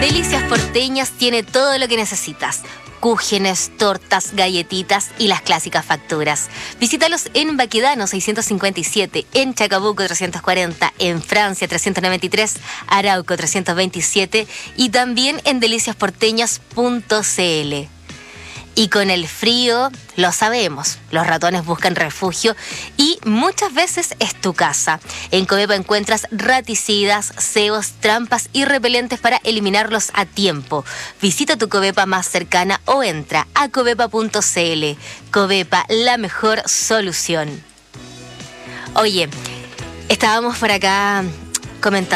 Delicias Porteñas tiene todo lo que necesitas. Cúgenes, tortas, galletitas y las clásicas facturas. Visítalos en Baquedano 657, en Chacabuco 340, en Francia 393, Arauco 327 y también en deliciasporteñas.cl. Y con el frío, lo sabemos, los ratones buscan refugio y muchas veces es tu casa. En Covepa encuentras raticidas, cebos, trampas y repelentes para eliminarlos a tiempo. Visita tu Covepa más cercana o entra a covepa.cl. Covepa, la mejor solución. Oye, estábamos por acá comentando